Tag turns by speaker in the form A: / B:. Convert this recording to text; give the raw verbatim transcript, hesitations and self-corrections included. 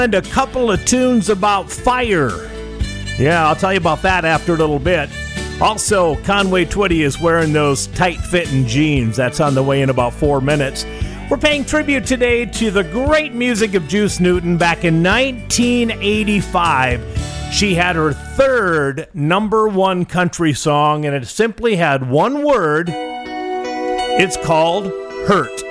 A: And a couple of tunes about fire. Yeah, I'll tell you about that after a little bit. Also, Conway Twitty is wearing those tight-fitting jeans. That's on the way in about four minutes. We're paying tribute today to the great music of Juice Newton back in nineteen eighty-five. She had her third number one country song, and it simply had one word. It's called Hurt.